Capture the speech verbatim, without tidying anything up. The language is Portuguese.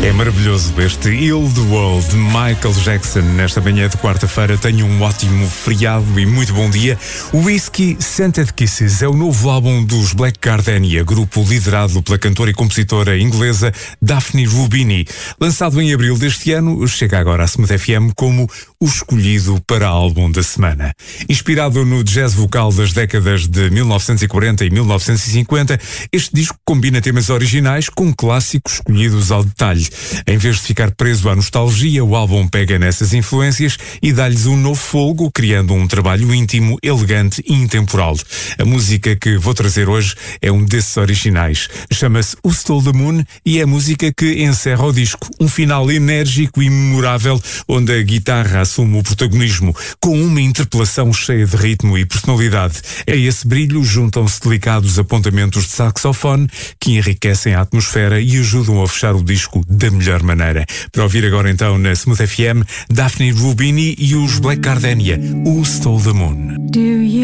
É maravilhoso este Heal the World de Michael Jackson. Nesta manhã de quarta-feira tenho um ótimo feriado e muito bom dia. Whiskey Scented Kisses é o novo álbum dos Black Gardenia, grupo liderado pela cantora e compositora inglesa Daphne Rubini. Lançado em abril deste ano, chega agora à Smooth F M como o escolhido para álbum da semana. Inspirado no jazz vocal das décadas de mil novecentos e quarenta e mil novecentos e cinquenta, este disco combina temas originais com clássicos escolhidos ao detalhe. Em vez de ficar preso à nostalgia, o álbum pega nessas influências e dá-lhes um novo folgo, criando um trabalho íntimo, elegante e intemporal. A música que vou trazer hoje é um desses originais. Chama-se Who Stole the Moon e é a música que encerra o disco. Um final enérgico e memorável, onde a guitarra assume o protagonismo, com uma interpelação cheia de ritmo e personalidade. A esse brilho juntam-se delicados apontamentos de saxofone que enriquecem a atmosfera e ajudam a fechar o disco da melhor maneira. Para ouvir agora então na Smooth F M, Daphne Rubini e os Black Gardenia, Who Stole the Moon.